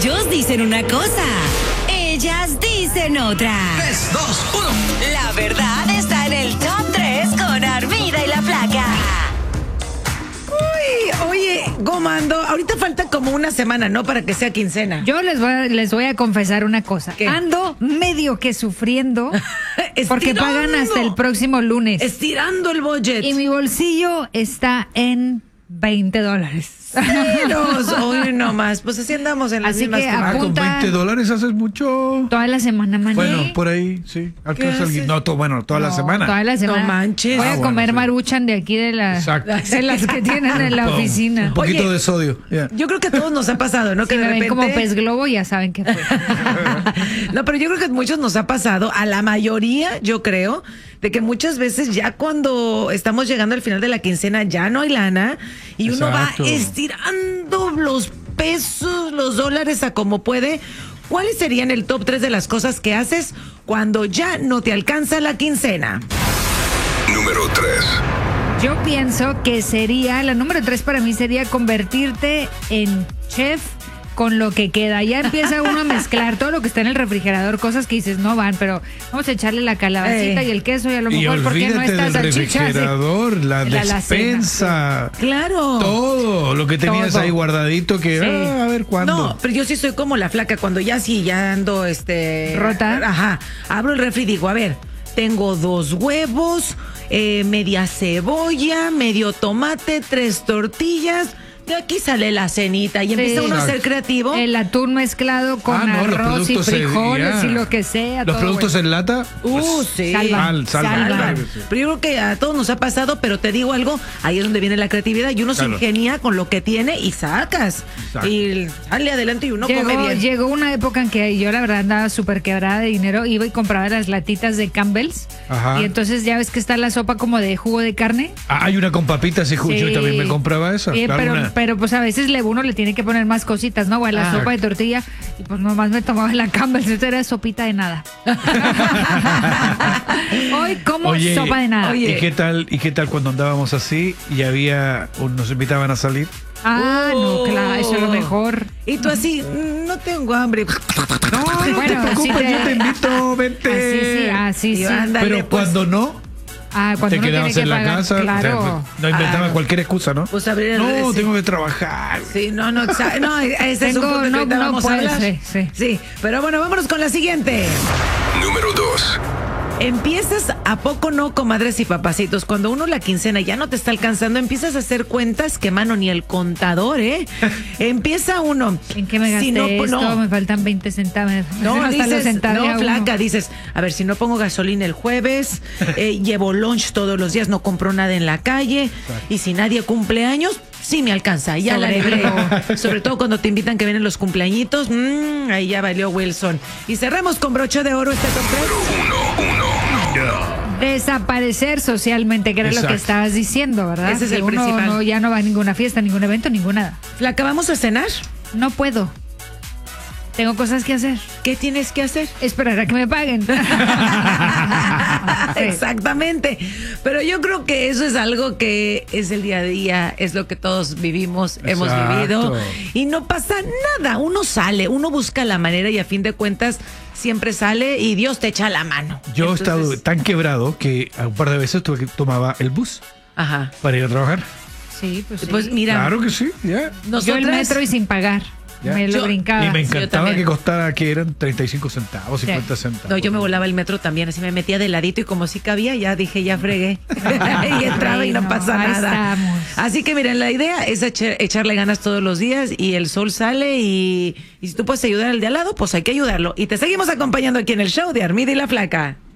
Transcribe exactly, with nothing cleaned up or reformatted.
Ellos dicen una cosa, ellas dicen otra. tres, dos, uno. La verdad está en el top tres con Armida y la Flaca. Uy, oye, Gomando, ahorita falta como una semana, ¿no? Para que sea quincena. Yo les voy a, les voy a confesar una cosa. ¿Qué? Ando medio que sufriendo porque pagan hasta el próximo lunes. Estirando el budget. Y mi bolsillo está en veinte dólares. Ceros. Hoy no más. Pues así andamos en las Así mismas que que- Ah, con apunta- veinte dólares haces mucho. Toda la semana, mané. Bueno, por ahí, sí. Alcanza haces? el... No, to- bueno, toda la No, semana. Toda la semana. No manches. Voy a Ah, bueno, comer sí. maruchan de aquí de, la, Exacto. de las que tienen en la Un oficina. poquito Oye, de sodio. ya. Yo creo que a todos nos ha pasado, ¿no? Si que de me repente... ven como pez globo, ya saben qué fue. No, pero yo creo que a muchos nos ha pasado, a la mayoría, yo creo, de que muchas veces ya cuando estamos llegando al final de la quincena ya no hay lana y uno Exacto. va estirando los pesos, los dólares a como puede. ¿Cuáles serían el top tres de las cosas que haces cuando ya no te alcanza la quincena? Número tres. Yo pienso que sería, la número tres para mí sería convertirte en chef con lo que queda. Ya empieza uno a mezclar todo lo que está en el refrigerador, cosas que dices no van, pero vamos a echarle la calabacita Eh. y el queso y a lo Y mejor, ¿por qué no olvídate está del salchicha? Sí. refrigerador, la, La alacena, despensa, Claro. todo lo que tenías Todo. ahí guardadito que, Sí. ah, a ver cuándo. No, pero yo sí soy como la Flaca, cuando ya sí, ya ando, este... ¿Rota? Ajá, abro el refri y digo, a ver, tengo dos huevos, eh, media cebolla, medio tomate, tres tortillas, de aquí sale la cenita y Sí. empieza uno a ser Exacto. creativo. El atún mezclado con Ah, no, los arroz y productos en- frijoles ya. y lo que sea. Los todo productos bueno. en lata. Uh, pues, sí. salvan, Sal, salvan, salvan. claro que sí. Pero yo creo que a todos nos ha pasado, pero te digo algo, ahí es donde viene la creatividad y uno se Claro. ingenia con lo que tiene y sacas. Exacto. Y sale adelante y uno come Llegó, bien. llegó una época en que yo la verdad andaba súper quebrada de dinero, iba y compraba las latitas de Campbell's. Ajá. Y entonces ya ves que está la sopa como de jugo de carne. Ah, hay una con papitas y ju- yo Sí. también me compraba esa. Sí, pero, Alguna- pero pues a veces le, uno le tiene que poner más cositas, ¿no? O a la Ah. sopa de tortilla. Y pues nomás me tomaba la Campbell's, esto era sopita de nada. Hoy como Oye, sopa de nada. oye. ¿Y qué tal, y qué tal cuando andábamos así y había, o nos invitaban a salir? Ah, no, claro, eso es lo mejor. Y tú así, "Mm, no tengo hambre. No, no te Bueno, preocupes, sí te- yo te invito, vente. Así sí, así Y sí. ándale, Pero pues. cuando no, Ah, cuando te uno quedabas tiene en que la pagar, casa, claro. no inventaba Ah, no. cualquier excusa, ¿no? Pues abrir el No, sí. tengo que trabajar. Sí, no, no, exa- no, ese es un Tengo- punto que no, ahorita no vamos a puede, hablar. sí, sí. Sí, pero bueno, vámonos con la siguiente. Número dos. Empiezas, ¿a poco no, comadres y papacitos? Cuando uno la quincena ya no te está alcanzando, empiezas a hacer cuentas que, mano, ni el contador, ¿eh? Empieza uno. ¿En qué me gasté Si no, pues, esto? no. Me faltan veinte centavos. No, Hasta lo dices, centavea no, uno. flaca, dices, a ver, si no pongo gasolina el jueves, eh, llevo lunch todos los días, no compro nada en la calle, y si nadie cumple años, sí me alcanza, ya la libré. Sobrevivo. Sobre todo cuando te invitan que vienen los cumpleañitos, mm, ahí ya valió Wilson. Y cerramos con broche de oro este top tres. Desaparecer socialmente, que era lo que Exacto. estabas diciendo, ¿verdad? Ese es Que el uno principal. no- ya no va a ninguna fiesta, ningún evento, ninguna. Flaca, ¿vamos a cenar? No puedo. Tengo cosas que hacer. ¿Qué tienes que hacer? Esperar a que me paguen. Sí. Exactamente. Pero yo creo que eso es algo que es el día a día, es lo que todos vivimos, hemos Exacto. vivido. Y no pasa nada. Uno sale, uno busca la manera y a fin de cuentas siempre sale y Dios te echa la mano. Yo he Entonces, estado tan quebrado que un par de veces tuve que tomaba el bus Ajá. para ir a trabajar. Sí, pues sí. Pues mira, Claro que sí, ya. nosotras... Yo el metro y sin pagar. Ya. Me lo Yo- brincaba. Y me sí, yo encantaba también. que costara que eran treinta y cinco centavos, Sí. cincuenta centavos. No, yo me volaba el metro también, así me metía de ladito y como sí cabía, ya dije, ya fregué. y entraba y no Ay, no, pasa ahí nada. estamos. Así que miren, la idea es eche- echarle ganas todos los días y el sol sale y, y si tú puedes ayudar al de al lado, pues hay que ayudarlo. Y te seguimos acompañando aquí en el show de Armida y la Flaca.